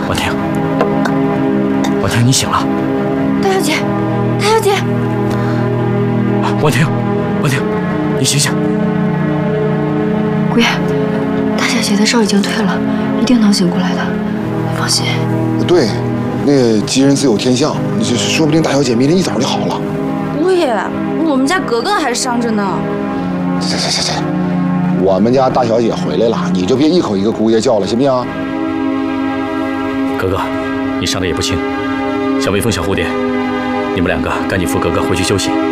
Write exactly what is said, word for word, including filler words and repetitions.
婉婷，婉婷，你醒了。 大小姐，大小姐， 婉婷，婉婷，你醒醒。 姑爷，大小姐的烧已经退了，一定能醒过来的，你放心。 对，那个吉人自有天相，这说不定大小姐明天一早就好了。 姑爷，我们家格格还伤着呢。 行行行行，我们家大小姐回来了，你就别一口一个姑爷叫了，行不行？ 格格，你伤的也不轻，小微风、小蝴蝶，你们两个赶紧扶格格回去休息。